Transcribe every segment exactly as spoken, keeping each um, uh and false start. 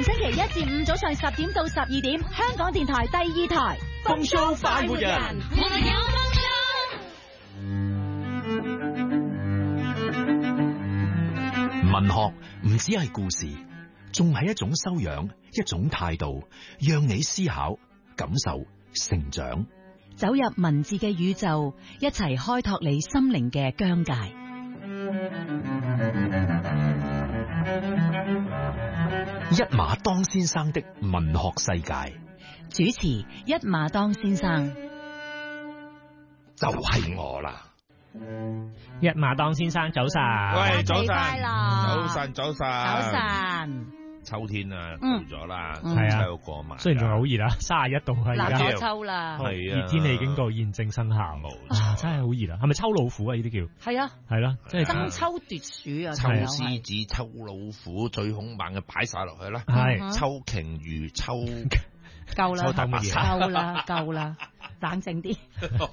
逢星期一至五早上十點到十二點，香港電台第二台風騷快活人，我哋有風騷。 文學唔只係故事，仲係一種修養，一種態度，讓你思考、感受、成長。 走入文字嘅宇宙，一齊開拓你心靈嘅疆界。 一馬當先生的文學世界， 主持一馬當先生， 就係我啦。 一馬當先生早晨， 喂早晨， 早晨早晨早晨。 秋天啊，到咗啦， 係啊， 過埋， 雖然仲係好熱啊，三十一度啊，而家立咗秋啦， 係啊， 熱天氣警告現正生效，啊，真係好熱啊，係咪秋老虎啊？呢啲叫係啊， 係咯，即係爭秋奪鼠啊， 秋獅子、秋老虎最恐猛嘅擺晒落去啦， 係秋鯨魚、秋夠啦， 秋鬥乜嘢？ 夠啦，夠啦，冷靜啲。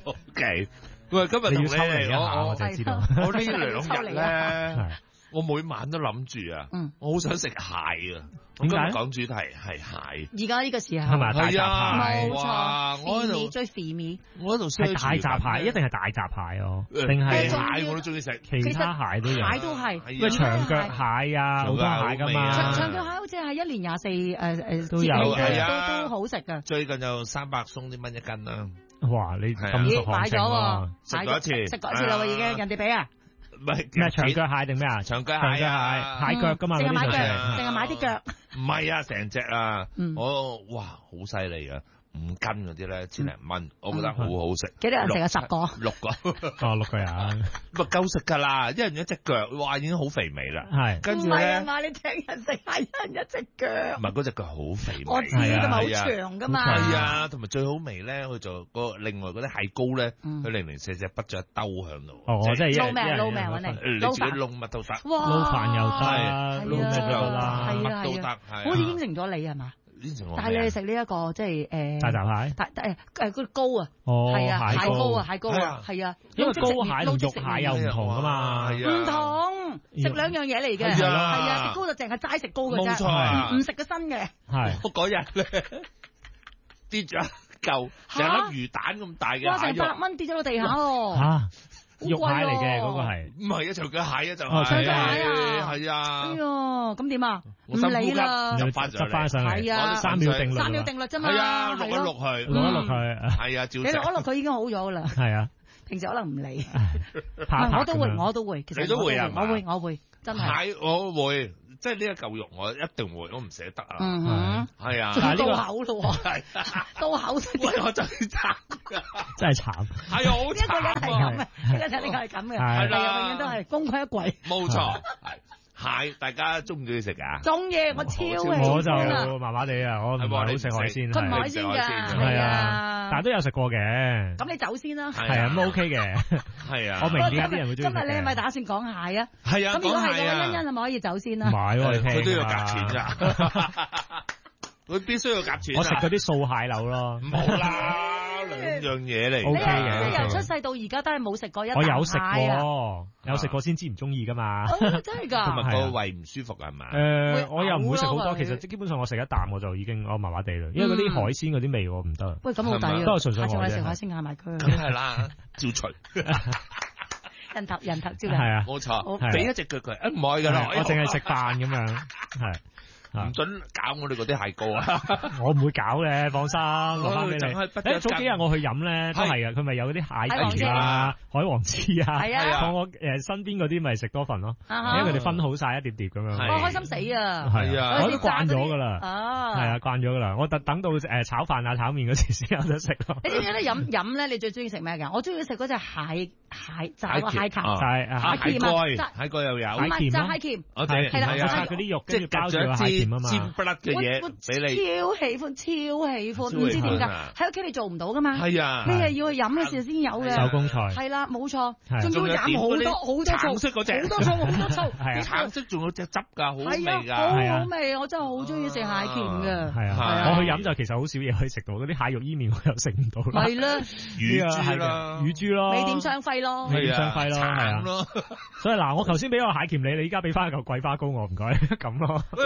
OK，喂，今日同你嚟，我我就知道，我呢兩日咧。我每晚都諗住啊，嗯、我好想食蟹啊！點解講主題係蟹？ 而家呢個時候係咪大閘蟹？ 冇錯， 哇我喺度最肥味。 我喺度係大閘蟹，一定係大閘蟹哦，定係蟹我都中意食， 其他蟹都有， 蟹都係， 咩長腳蟹啊，好多蟹噶嘛。 長長腳蟹好似係一年廿四誒誒都有， 係啊，都都好食噶。 最近有三百鬆啲蚊一斤啦。 哇！你咁熟行情喎， 食過一次， 食過一次啦，已經人哋俾啊。 唔係咩長腳蟹定咩啊？ 長腳蟹， 長腳蟹，蟹腳噶嘛？ 淨係買腳， 淨淨係買啲腳。 唔係啊，成隻啊，我哇好犀利啊！五斤嗰啲咧，千零蚊，我覺得好好食。 幾多人食啊？十個， 六個， 哦，六個人， 咪夠食噶啦！一人一隻腳，哇，已經好肥美啦。 係， 跟住咧， 唔係啊，你請人食係一人一隻腳。 唔係嗰隻腳好肥美， 我知㗎嘛，好長噶嘛。 係啊，同埋最好味咧，佢就個另外嗰啲蟹膏咧，佢零零四隻畢咗一兜喺度。 哦，即係撈咩撈咩揾你， 你自己撈乜都得， 撈飯又得，撈咩都得啦， 乜都得， 好似應承咗你係嘛？但係你哋食呢一個即係誒大閘蟹， 大誒誒嗰個膏啊， 哦， 係啊，蟹膏啊，蟹膏係啊，係啊， 因為膏蟹同肉蟹又唔同噶嘛， 唔同，食兩樣嘢嚟嘅，係啊，食膏就淨係齋食膏嘅啫， 冇錯， 唔食個身嘅。 係我嗰日咧跌咗一嚿成粒魚蛋咁大嘅蟹肉， 哇！成百蚊跌咗落地下喎， 嚇！肉蟹嚟嘅嗰個係， 唔係啊，長腳蟹啊就係， 長腳蟹啊， 係啊， 哎喲，咁點啊？唔理啦， 執翻執翻上嚟， 係啊， 三秒定律， 三秒定律啫嘛， 係啊，錄一錄佢， 錄一錄佢， 係啊，照食， 你錄一錄佢已經好咗噶啦， 係啊， 平時可能唔理， 我都會，我都會，其實你都會啊， 我會，我會，真係， 蟹我會。即係呢一嚿肉，我一定會，我唔捨得啊！ 嗯哼， 係啊， 到口咯，係到口， 喂，我真係慘， 真係慘， 係啊，好慘， 一個人係咁嘅，一個人係咁嘅，係啊，永遠都係功虧一簣， 冇錯，係蟹，大家中唔中意食啊？ 中意，我超喜歡我就麻麻地啊，我唔係好食海鮮， 佢唔海鮮㗎，係啊， 但係都有食過嘅。咁你走先啦， 係啊，咁 OK 嘅， 係啊， 我明點解啲人會中意。 今日你係咪打算講蟹啊？ 係啊， 咁如果係嘅話，欣欣係咪可以走先啦？ 唔係喎， 佢都要夾錢㗎，佢必須要夾錢。 我食嗰啲素蟹柳咯， 唔好啦。兩樣嘢嚟 ，O K 嘅。 你由出世到而家都係冇食過一啖蟹啊！我有食過， 有食過先知唔中意噶嘛。 真係㗎， 同埋個胃唔舒服係嘛？ 誒，我又唔會食好多，其實基本上我食一啖我就已經我麻麻地啦，因為嗰啲海鮮嗰啲味我唔得。 喂，咁好抵啊！ 都係純粹我下次我哋食海鮮嗌埋佢。 梗係啦，照除。 人頭人頭照人。 係啊， 冇錯。俾一隻腳佢，唔可以㗎啦。 我淨係食飯咁樣，係。 唔准搞我哋嗰啲蟹膏啊！ 我唔會搞嘅，放心，留翻俾你。誒，早幾日我去飲咧，都係啊，佢咪有嗰啲蟹魚啊、海王枝啊， 係啊， 放我誒身邊嗰啲咪食多份咯，因為佢哋分好晒一碟碟咁樣。 我開心死啊！ 係啊，我都慣咗噶啦， 啊， 係啊，慣咗噶啦。我等等到誒炒飯啊、炒麵嗰時先有得食咯。 你知唔知咧飲飲咧？你最中意食咩㗎？我中意食嗰隻蟹蟹炸個蟹鉗， 係蟹蓋，蟹蓋又有， 唔係炸蟹鉗， 係係啦， 拆嗰啲肉跟住包住個蟹鉗啊嘛。 尖不甩嘅嘢俾你， 超喜歡，超喜歡，唔知點解喺屋企你做唔到噶嘛？ 係啊， 你係要去飲嘅時候先有嘅手工菜， 係啦，冇錯，仲要飲好多好多橙色嗰隻， 好多醋好多醋， 啲橙色仲有隻汁㗎，好味㗎， 好好味，我真係好中意食蟹鉗㗎。 係啊，我去飲就其實好少嘢可以食到，嗰啲蟹肉伊麵我又食唔到啦。 係啦， 乳豬啦， 乳豬咯， 美點雙輝咯， 美點雙輝咯，係啊。所以嗱，我頭先俾個蟹鉗你，你依家俾翻一嚿桂花糕我，唔該，咁咯。 喂，我俾兩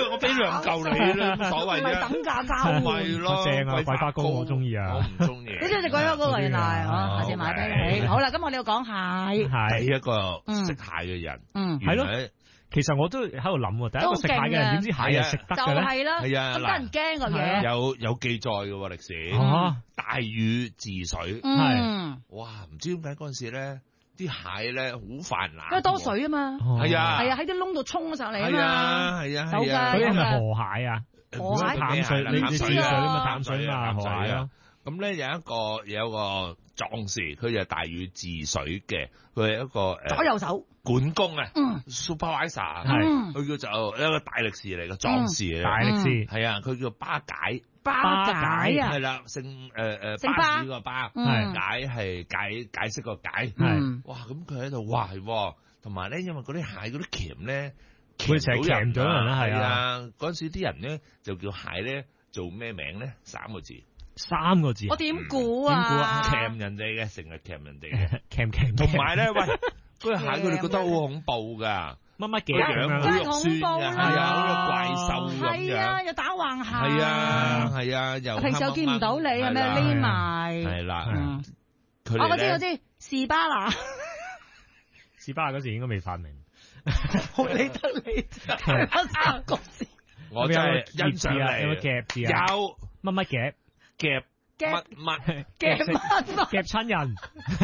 兩嚿你啦，冇所謂啫。 唔係等價交換。 咪咯， 正啊，桂花糕我中意啊， 我唔中意。 你中意食桂花糕嚟嗱，我下次買俾你。好啦，咁我哋要講蟹。 係第一個食蟹嘅人， 嗯， 係咯。其實我都喺度諗喎，第一個食蟹嘅人點知蟹係食得嘅咧？ 就係啦， 係啊， 咁得人驚個嘢。 有有記載嘅喎歷史，大禹治水， 係哇！唔知點解嗰陣時咧，啲蟹咧好泛濫， 因為多水啊嘛， 係啊， 係啊，喺啲窿度衝上嚟啊嘛， 係啊，係啊， 係啊， 嗰啲係咪河蟹啊？ 河蟹淡水，你你水啊嘛，淡水嘛，河蟹咯。 咁咧有一個有一個壯士，佢就係大禹治水嘅，佢係一個誒左右手管工啊，supervisor 係，佢叫做一個大力士嚟嘅壯士嚟嘅， 大力士係啊，佢叫巴解， 巴解啊， 係啦，姓誒誒姓巴士個巴， 係解係解解釋個解， 係， 哇！咁佢喺度哇係，同埋咧因為嗰啲蟹嗰啲鉗咧， 佢成日鉗咗人啦，係啊，嗰陣時啲人咧就叫蟹咧做咩名咧？三個字。 三個字， 我點估啊？ 點估啊？ 鉗人哋嘅，成日鉗人哋嘅， 鉗鉗。 同埋咧，喂，嗰啲蟹佢哋覺得好恐怖噶， 乜乜嘅樣好肉酸嘅，係啊，好似怪獸咁樣， 係啊，又打橫行， 係啊，係啊，又平時又見唔到你，係咪匿埋？ 係啦， 佢哋我知我知，士巴拿， 士巴拿嗰時應該未發明， 好理得你，我我真係欣賞你， 有冇夾字啊？ 有乜乜夾？ 夾乜乜夾乜乜夾親人，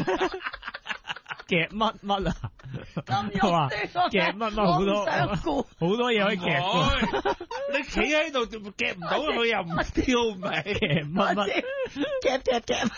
夾乜乜啊？ 咁話夾乜乜好多好多嘢可以夾。 你企喺度夾唔到佢又唔跳尾， 夾乜乜？ 夾夾夾。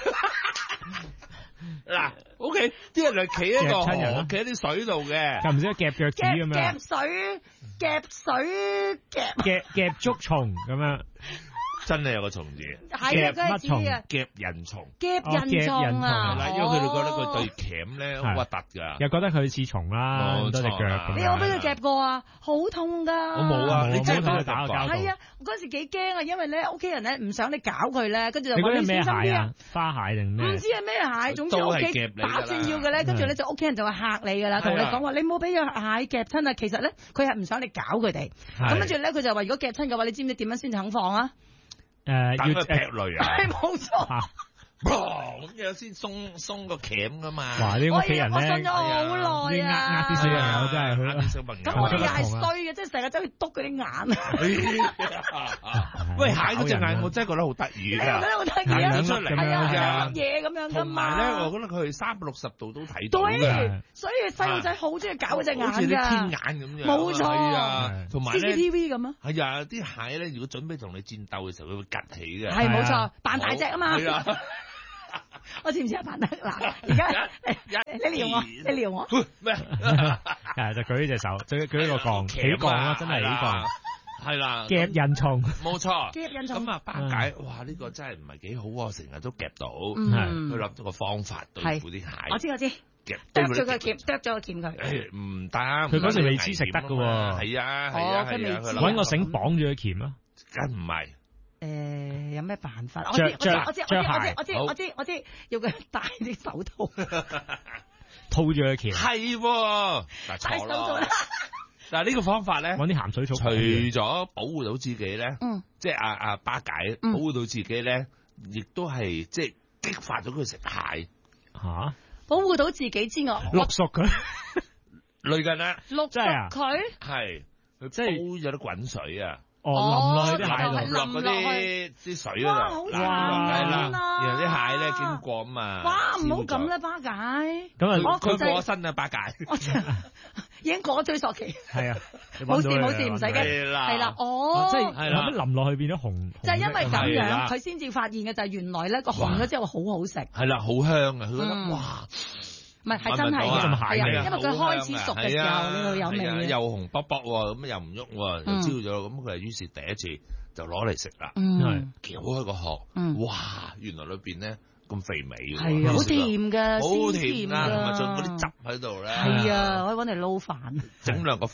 嗱 ，OK， 啲人係企喺個河，企喺啲水度嘅， 又唔知夾腳趾咁樣。 夾水，夾水，夾夾夾竹蟲咁樣。 真係有個蟲字， 夾乜蟲？ 夾人蟲， 夾人蟲啊！ 因為佢哋覺得佢對鉗咧好核突噶， 又覺得佢似蟲啦，多隻腳。 你有冇俾佢夾過啊？好痛噶！ 我冇啊，你真係冇打過交道。 係啊，嗰時幾驚啊，因為咧屋企人咧唔想你搞佢咧，跟住就話你小心啲啊！ 花蟹定咩？ 唔知係咩蟹，總之屋企打算要嘅咧，跟住咧就屋企人就話嚇你噶啦，同你講話你唔好俾隻蟹夾親啊！其實咧佢係唔想你搞佢哋，咁跟住咧佢就話如果夾親嘅話，你知唔知點樣先至肯放啊？ 誒， 等佢劈雷啊！ 係冇錯， 咁樣先鬆鬆個鉗噶嘛。 哇！啲屋企人咧， 我信咗好耐啊！ 呃啲小朋友真係， 呃啲小朋友。 咁我哋又係衰嘅，即係成日走去篤佢啲眼。 喂，蟹嗰隻眼我真係覺得好得意啊！ 覺得好得意啊！ 出嚟係啊，乜嘢咁樣噶嘛？ 同埋咧，我覺得佢係三百六十度都睇到嘅。 所以細路仔好中意搞嗰隻眼㗎。 好似啲天眼咁樣。 冇錯。 係啊，同埋 C C T V 咁啊。 係啊，啲蟹咧，如果準備同你戰鬥嘅時候，佢會趌起嘅。 係冇錯，扮大隻啊嘛。 係啊。 我知唔知啊？扮得嗱，而家你撩我，你撩我咩？ 係就舉呢隻手，舉舉呢個槓，起槓啦，真係起槓。 係啦， 夾人蟲， 冇錯， 夾人蟲。 咁啊，巴解，哇！呢個真係唔係幾好喎，成日都夾到。 嗯， 佢諗咗個方法對付啲蟹。 我知我知， 夾剁咗個鉗，剁咗個鉗佢。 誒唔得， 佢嗰時未知食得㗎喎。 係啊係啊係啊， 揾個繩綁住個鉗啦。 梗唔係。 誒，有咩辦法？我知我知我知我知我知我知我知，要佢戴啲手套， 套住個鉗。 係喎， 戴手套啦。 嗱呢個方法咧， 揾啲鹹水草， 除咗保護到自己咧， 嗯， 即係阿阿巴解保護到自己咧，亦都係即係激發咗佢食蟹嚇， 保護到自己之外， 淥熟佢， 類近啦， 淥熟佢， 係佢即係有啲滾水啊， 哦淋落去啲蟹度，落嗰啲啲水嗰度， 哇， 係啦，然後啲蟹咧經過啊嘛， 哇唔好咁啦，巴解， 咁啊佢過身啊巴解。 已經過咗追溯期， 係啊， 冇事冇事唔使驚，係啦，哦， 即係係淋落去變咗紅， 就係因為咁樣佢先至發現嘅，就係原來咧個紅咗之後好好食， 係啦，好香啊，佢覺得哇， 唔係係真係嘅，係啊，因為佢開始熟嘅時候呢度有味嘅， 又紅卜卜喎，咁又唔喐，又焦咗，咁佢係於是第一次就攞嚟食啦， 嗯， 撬開個殼，哇，原來裏邊咧。咁肥美嘅， 係啊，好甜㗎， 好甜啊，同埋仲嗰啲汁喺度咧， 係啊，可以揾嚟撈飯， 整兩個飯，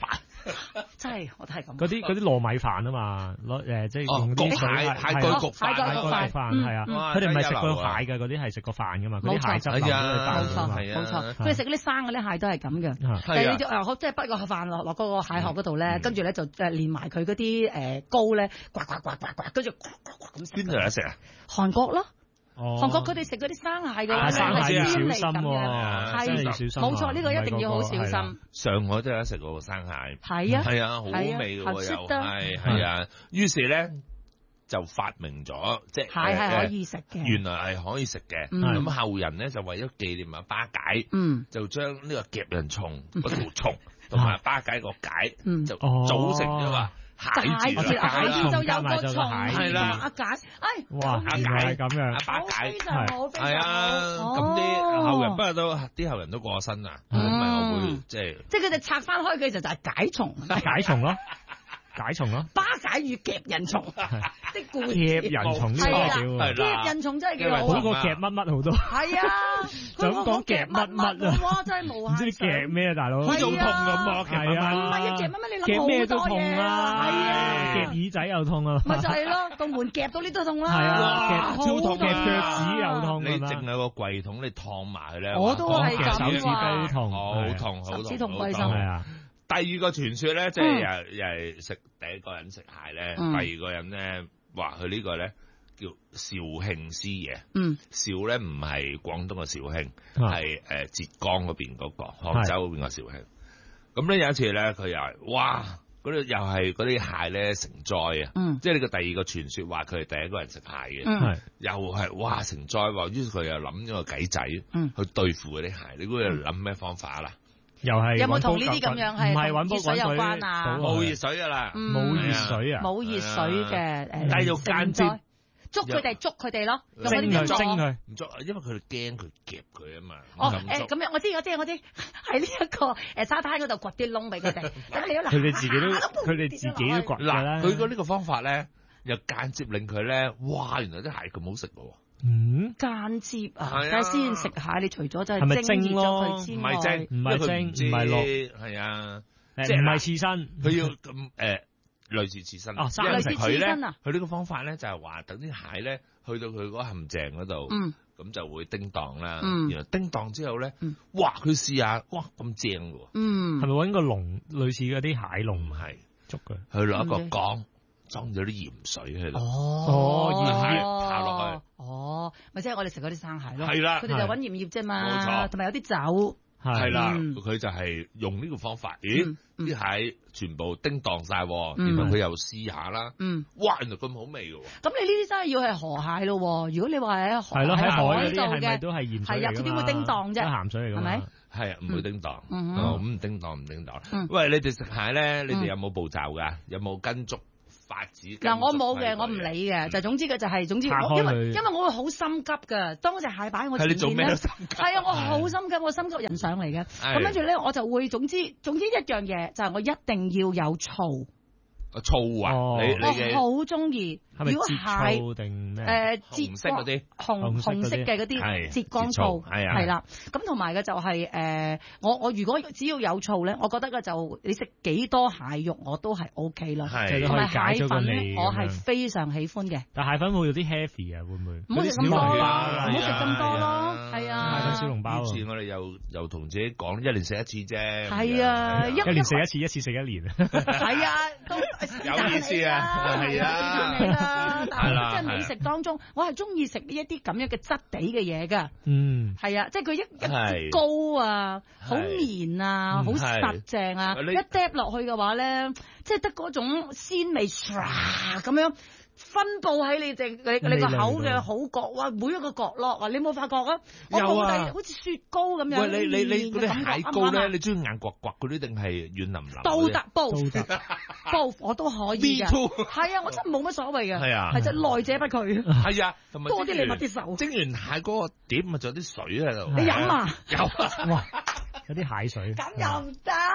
真係我都係咁。 嗰啲嗰啲糯米飯啊嘛，攞誒即係用啲蟹蟹蓋焗飯， 蟹蓋焗飯係啊，佢哋唔係食過蟹嘅，嗰啲係食過飯噶嘛，嗰啲蟹汁流咗去包㗎嘛， 冇錯，佢哋食嗰啲生嗰啲蟹都係咁嘅。但係你誒即係不過飯落落嗰個蟹殼嗰度咧，跟住咧就誒連埋佢嗰啲誒膏咧，呱呱呱呱呱，跟住咁食。邊度有得食啊？韓國咯。韓國佢哋食嗰啲生蟹嘅話， 生蟹要小心喎， 係要小心。 冇錯，呢個一定要好小心。 上海都有得食過生蟹， 係啊， 係啊，好味嘅又係係啊。於是咧就發明咗，即係蟹係可以食嘅， 原來係可以食嘅。咁後人咧就為咗紀念阿巴解，就將呢個夾人蟲嗰條蟲同埋巴解個解就組成咗話。解字解字就有個蟲係啦，阿解，哎， 哇，原來係咁樣， 阿巴解非常好， 係啊，咁啲後人不過都啲後人都過身啦，咁咪我會即係， 即係佢哋拆翻開嘅就就係解蟲， 解蟲咯。解蟲咯， 巴解與夾人蟲，啲故事夾人蟲呢個係夾人蟲真係幾好， 好過夾乜乜好多。 係啊， 就咁講夾乜乜啊， 哇真係無限。 唔知你夾咩啊，大佬？ 好痛咁啊， 係啊， 唔係啊，夾乜乜你諗好多嘢啊，係啊， 夾耳仔又痛啊， 咪就係咯，個門夾到呢都痛啦， 係啊， 超痛，夾腳趾又痛， 你淨係個櫃桶你燙埋佢咧， 我都係咁手指都痛， 好痛好痛， 手指痛歸心係啊。 第二個傳說咧，即係又又係食第一個人食蟹咧，第二個人咧話佢呢個咧叫肇慶師爺。嗯，肇咧唔係廣東嘅肇慶，係誒浙江嗰邊嗰個杭州嗰邊個肇慶。咁咧有一次咧，佢又係哇嗰啲又係嗰啲蟹咧成災啊！嗯，即係呢個第二個傳說話佢係第一個人食蟹嘅。嗯，又係哇成災喎，於是佢又諗咗個計仔，嗯，去對付嗰啲蟹。你估佢諗咩方法啦？ 又係有冇同呢啲咁樣係唔係揾熱水有關啊？ 冇熱水噶啦， 冇熱水啊， 冇熱水嘅誒， 但係要間接捉佢哋，捉佢哋咯， 蒸佢，蒸佢， 唔捉，因為佢哋驚佢夾佢啊嘛。 哦，誒咁樣，我知我知我知，喺呢一個誒沙灘嗰度掘啲窿俾佢哋，咁你佢哋自己都佢哋自己都掘嗱，佢個呢個方法咧，又間接令佢咧，哇！原來啲蟹咁好食喎。 嗯， 間接啊，但係先食蟹，你除咗就係蒸熱咗佢之外， 唔係蒸， 唔係蒸，唔係落， 係啊， 即係唔係刺身， 佢要咁誒類似刺身， 哦，類似刺身啊， 佢呢個方法咧就係話等啲蟹咧去到佢嗰個陷阱嗰度，嗯，咁就會叮當啦，嗯，然後叮當之後咧，哇，佢試下，哇，咁正喎， 嗯， 係咪揾個籠類似嗰啲蟹籠唔係捉佢， 去攞一個缸。裝咗啲鹽水喺度， 哦，鹽蟹下落去， 哦，咪即係我哋食嗰啲生蟹咯， 係啦， 佢哋就揾鹽葉啫嘛， 冇錯， 同埋有啲酒， 係啦，佢就係用呢個方法，咦，啲蟹全部叮當晒，然後佢又試下啦，嗯，哇，原來咁好味嘅，咁你呢啲真係要係河蟹咯，如果你話喺係咯喺海度嘅， 都係鹽水係啊，佢點會叮當啫？ 鹹水嚟㗎，係咪？ 係啊，唔會叮當，咁唔叮當唔叮當。喂，你哋食蟹咧，你哋有冇步驟㗎？有冇跟足？ 嗱，我冇嘅，我唔理嘅，就總之嘅就係總之，因為因為我會好心急㗎。當嗰隻蟹擺我前面咧，係啊，我好心急，我心急人上嚟嘅。咁跟住咧，我就會總之總之一樣嘢就係我一定要有醋。 醋啊！你我好中意。如果蟹定咩？ 誒， 紅色嗰啲紅紅色嘅嗰啲浙江醋係啦。咁同埋嘅就係誒，我我如果只要有醋咧，我覺得嘅就你食幾多蟹肉我都係 O K 啦。同埋蟹粉咧，我係非常喜歡嘅。 但蟹粉會有啲 heavy 啊，會唔會？ 唔好食咁多咯，唔好食咁多咯。係啊， 蟹粉小籠包。 以前我哋又又同自己講，一年食一次啫。 係啊， 一年食一次，一次食一年。 係啊，都有意思啊，係啊。 但係即係美食當中，我係中意食呢一啲咁樣嘅質地嘅嘢㗎。嗯，係啊，即係佢一一高啊，好綿啊，好實淨啊，一嗒落去嘅話咧，即係得嗰種鮮味唰咁樣分佈喺你隻你你個口嘅好角，哇！每一個角落啊，你有冇發覺啊？我冇第好似雪糕咁樣。 喂，你你你嗰啲蟹膏咧，你中意硬刮刮嗰啲定係軟腍腍？ 都得，煲煲我都可以㗎。係啊，我真係冇乜所謂嘅。 係啊， 係真來者不拒。 係啊，同埋多啲你抹啲手。 蒸完蟹嗰個碟咪仲有啲水喺度。 你飲啊？ 有啊！ 哇，有啲蟹水。 咁又唔得。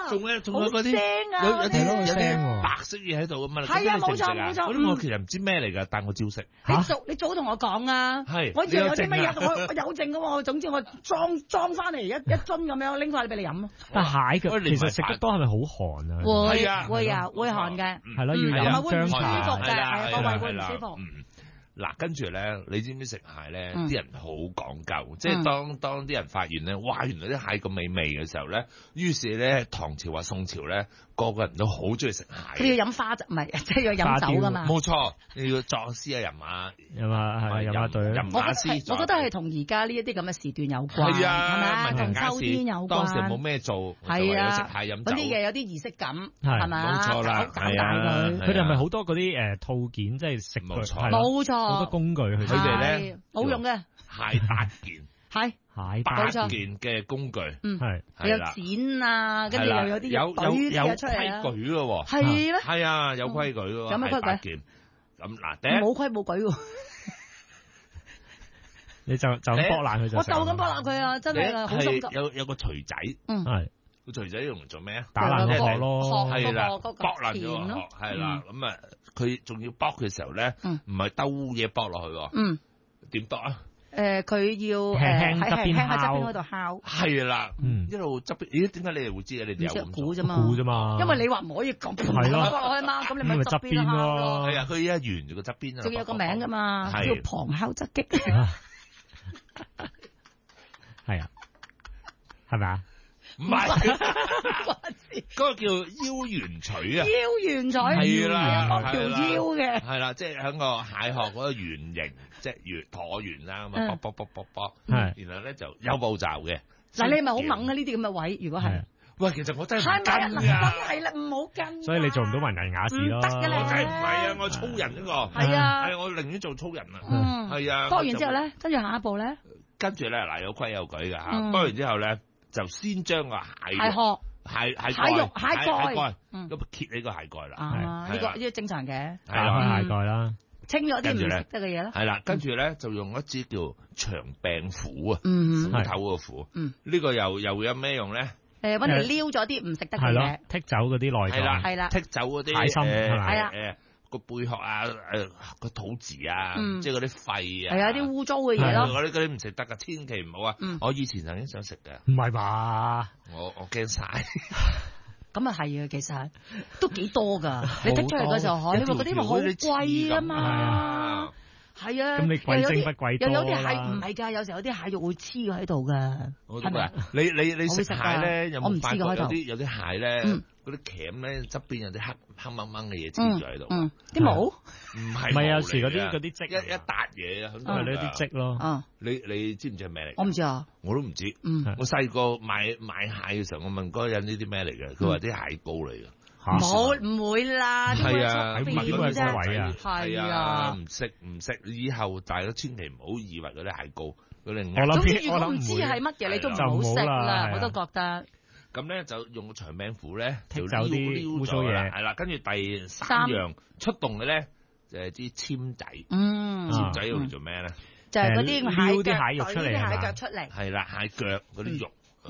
仲有仲有嗰啲有有啲有啲白色嘢喺度咁嘛。 係啊，冇錯冇錯。 嗰啲我其實唔知咩嚟㗎，但我照食。 你早你早同我講啊！係，我以為有啲乜嘢，我我有剩㗎喎。總之我裝裝翻嚟一一樽咁樣拎翻嚟俾你飲咯。 但蟹嘅其實食得多係咪好寒啊？ 會啊會啊會寒嘅， 係咯，要飲薑茶， 係啦，個胃會唔舒服。 嗱，跟住咧，你知唔知食蟹咧？啲人好講究，即係當當啲人發現咧，哇！原來啲蟹咁美味嘅時候咧，於是咧，唐朝或宋朝咧，個個人都好中意食蟹。 佢要飲花酒，唔係即係要飲酒噶嘛？ 冇錯，你要作詩啊，飲下飲下係飲下對。 飲下詩。 我覺得係同而家呢一啲咁嘅時段有關，係啊，係咪啊？同秋天有關。當時冇咩做， 係啊， 食蟹飲酒。 嗰啲嘢有啲儀式感，係咪啊？ 冇錯啦，係啊。 佢哋係咪好多嗰啲誒套件，即係食冇錯， 冇錯， 好多工具去。 佢哋咧冇用嘅蟹八件， 係蟹八件嘅工具， 嗯係有剪啊，跟住又有啲有有有規矩嘅喎， 係咩？ 係啊，有規矩嘅喎， 有乜規矩？ 咁嗱，第一冇規冇矩喎， 你就就咁剝爛佢就， 我就咁剝爛佢啊！真係好心急。 有有個錘仔， 嗯係個錘仔用嚟做咩啊？ 打爛個殼咯， 係啦，剝爛咗個殼，係啦，咁啊，佢仲要剝嘅時候咧，唔係兜嘢剝落去喎，嗯。點剁啊？ 誒，佢要誒喺喺喺側邊嗰度敲。係啦，一路側邊。咦？點解你哋會知嘅？你哋有估啫嘛？ 估啫嘛。 因為你話唔可以咁剝落去嘛，咁你咪側邊咯。 係啊，佢依家沿住個側邊啊。 仲有個名噶嘛？叫旁敲側擊。 係啊，係咪啊？ 唔係，嗰個叫腰圓錘啊！ 腰圓錘係啦， 係條腰嘅， 係啦，即係喺個蟹殼嗰個圓形，即係圓橢圓啦，咁啊，卜卜卜卜卜，係，然後咧就有步驟嘅。 嗱，你係咪好猛啊？呢啲咁嘅位，如果係， 喂，其實我真係唔跟㗎， 係啦，唔好跟。 所以你做唔到文人雅士咯。 得㗎，你我梗係唔係啊！我粗人呢個， 係啊， 係我寧願做粗人啊， 嗯， 係啊。 剝完之後咧，跟住下一步咧， 跟住咧嗱，有規有矩㗎嚇。剝完之後咧，就先將個蟹蟹殼、 蟹蟹蟹肉、蟹蓋， 咁揭起個蟹蓋啦。 啊，呢個呢個正常嘅。 係啦，蟹蓋啦。 清咗啲唔食得嘅嘢啦。 係啦，跟住咧就用一支叫長柄斧啊， 斧頭個斧。呢個又又有咩用咧？ 誒，搵嚟撩咗啲唔食得嘅嘢， 剔走嗰啲內臟。 係啦， 剔走嗰啲蟹心係啦。 誒個貝殼啊，誒個肚臍啊，即係嗰啲肺啊， 係啊啲污糟嘅嘢咯。 嗰啲嗰啲唔食得噶，千祈唔好啊！我以前曾經想食嘅。 唔係吧？ 我我驚晒。 咁啊係啊，其實都幾多噶。你剔出嚟嘅時候，因為嗰啲咪好貴啊嘛。係啊， 咁你貴精不貴多啦。 又有啲蟹唔係㗎，有時候有啲蟹肉會黐喺度㗎。 係咪？你你你食蟹咧，有冇發覺有啲有啲蟹咧，嗰啲鉗咧側邊有啲黑黑掹掹嘅嘢黐住喺度？ 啲毛？ 唔係， 唔係有時嗰啲嗰啲積一一笪嘢啊， 係呢啲積咯。 你你知唔知係咩嚟？ 我唔知啊， 我都唔知。我細個買買蟹嘅時候，我問嗰個人呢啲咩嚟嘅，佢話啲蟹膏嚟嘅。 冇唔會啦， 係啊， 點會啫？ 係啊，唔識唔識，以後大家千祈唔好以為嗰啲蟹膏嗰啲。 我諗，如果唔知係乜嘢，你都唔好食啦。我都覺得。 咁咧就用個長柄斧咧， 剔走啲污糟嘢。 係啦，跟住第三樣出動嘅咧就係啲籤仔。 嗯， 籤仔用嚟做咩咧？ 就係嗰啲撩啲蟹肉出嚟， 蟹腳出嚟。 係啦，蟹腳嗰啲肉。